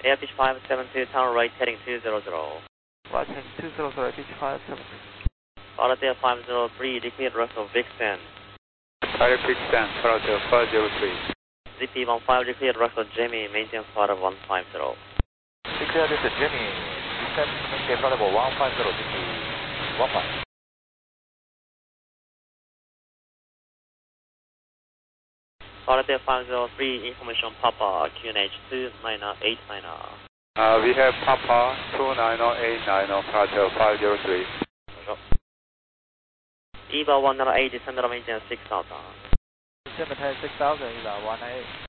Air pitch 572, turn right heading 200. Right heading 200, pitch 572. Philadelphia 503, declared Russell Vixen. Direct Vixen, Philadelphia 503. ZP15, declared Russell Jimmy, maintain flight of 150. Declared this Jimmy, descend maintain flight level 150, ZP 15. Philadelphia 503, information Papa, QNH 29089. We have Papa 29089, Philadelphia 503. EVA 198, descend maintain 6000. Descend maintain 6000, EVA 198.